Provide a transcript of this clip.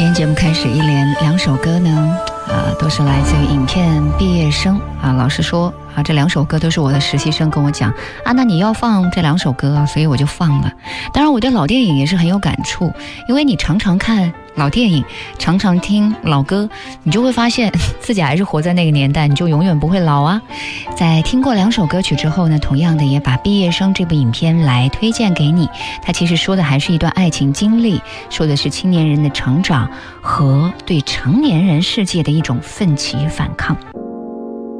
今天节目开始一连两首歌呢，都是来自于影片《毕业生》啊。老实说啊，这两首歌都是我的实习生跟我讲啊，那你要放这两首歌啊，所以我就放了。当然，我对老电影也是很有感触，因为你常常看老电影，常常听老歌，你就会发现自己还是活在那个年代，你就永远不会老啊。在听过两首歌曲之后呢，同样的也把《毕业生》这部影片来推荐给你。它其实说的还是一段爱情经历，说的是青年人的成长和对成年人世界的一种奋起反抗。